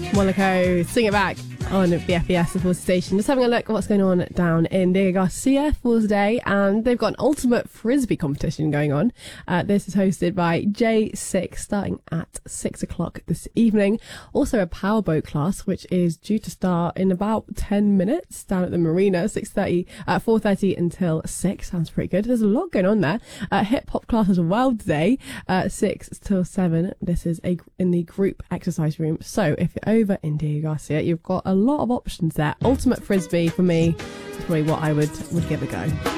Monaco, Sing It Back on the FBS the Force Station. Just having a look at what's going on down in Diego Garcia Falls Day, and they've got an ultimate frisbee competition going on. This is hosted by J6 starting at 6 o'clock this evening. Also a powerboat class which is due to start in about 10 minutes down at the marina, 4:30 until 6. Sounds pretty good. There's a lot going on there. Hip hop class as well today, 6 till 7. This is in the group exercise room. So if you're over in Diego Garcia, you've got a lot of options there. Ultimate frisbee for me is probably what I would give a go.